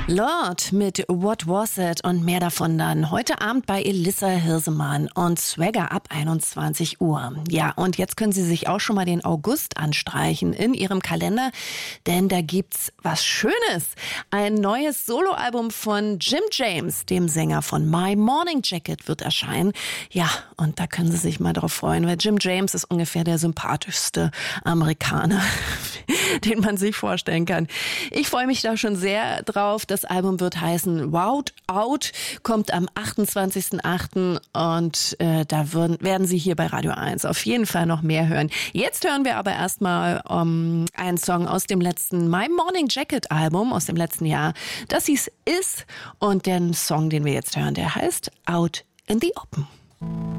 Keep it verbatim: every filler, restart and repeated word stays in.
Lord mit What Was It und mehr davon dann heute Abend bei Elissa Hirsemann und Swagger ab einundzwanzig Uhr. Ja, und jetzt können Sie sich auch schon mal den August anstreichen in Ihrem Kalender, denn da gibt's was Schönes. Ein neues Soloalbum von Jim James, dem Sänger von My Morning Jacket, wird erscheinen. Ja, und da können Sie sich mal drauf freuen, weil Jim James ist ungefähr der sympathischste Amerikaner, den man sich vorstellen kann. Ich freue mich da schon sehr drauf. Das Album wird heißen Wowed Out, kommt am achtundzwanzigsten achten und äh, da würden, werden Sie hier bei Radio eins auf jeden Fall noch mehr hören. Jetzt hören wir aber erstmal um, einen Song aus dem letzten My Morning Jacket Album aus dem letzten Jahr. Das hieß Is und den Song, den wir jetzt hören, der heißt Out in the Open.